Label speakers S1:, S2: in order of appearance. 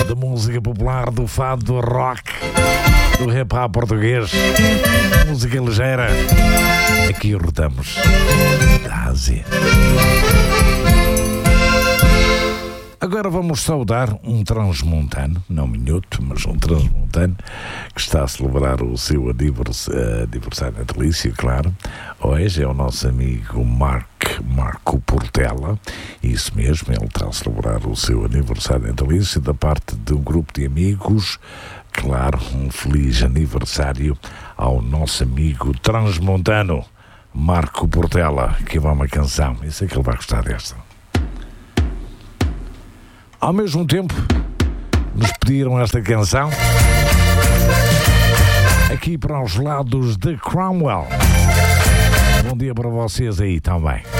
S1: da música popular, do fado, do rock, do rap português, música ligeira. Aqui rodamos da Ásia. Agora vamos saudar um transmontano, não minhoto, mas um transmontano, que está a celebrar o seu aniversário natalício, claro. Hoje é o nosso amigo Marco Portela. Isso mesmo, ele está a celebrar o seu aniversário natalício da parte de um grupo de amigos. Claro, um feliz aniversário ao nosso amigo transmontano, Marco Portela, que vai uma canção. Eu sei que ele vai gostar desta. Ao mesmo tempo, nos pediram esta canção aqui para os lados de Cromwell. Bom dia para vocês aí também.